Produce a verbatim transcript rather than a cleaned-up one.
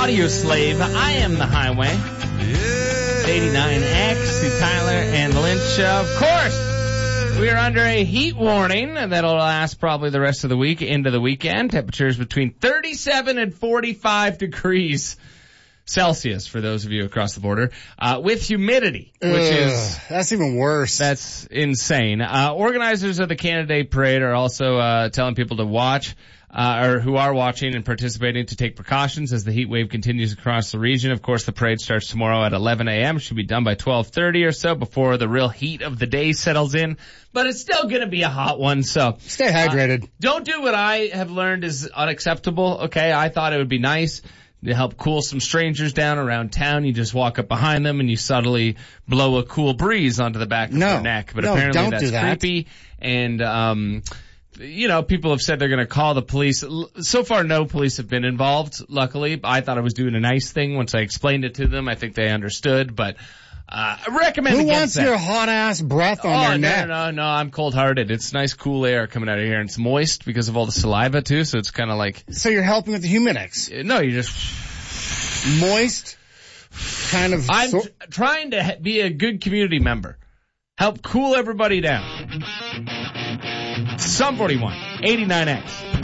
Audio Slave, I Am the Highway. eighty-nine X to Tyler and Lynch. Of course, we are under a heat warning that'll last probably the rest of the week into the weekend. Temperatures between thirty-seven and forty-five degrees Celsius for those of you across the border, uh, with humidity, which Ugh, is... That's even worse. That's insane. Uh, organizers of the Canada Day Parade are also, uh, telling people to watch, uh, or who are watching and participating to take precautions as the heat wave continues across the region. Of course, the parade starts tomorrow at eleven a.m. Should be done by twelve thirty or so before the real heat of the day settles in. But it's still gonna be a hot one, so. Stay hydrated. Uh, don't do what I have learned is unacceptable, okay? I thought it would be nice to help cool some strangers down around town. You just walk up behind them and you subtly blow a cool breeze onto the back of no, their neck. But no, apparently don't that's do that. creepy. And, um, you know, people have said they're going to call the police. So far, no police have been involved, luckily. I thought I was doing a nice thing once I explained it to them. I think they understood, but uh, I recommend Who against wants that. your hot ass breath on Oh, their no, neck? no, no, no, I'm cold-hearted. It's nice, cool air coming out of here, and it's moist because of all the saliva, too, so it's kind of like... So you're helping with the humidex. No, you just... Moist, kind of... I'm so- tr- trying to ha- be a good community member. Help cool everybody down. Sum forty-one, eighty-nine X.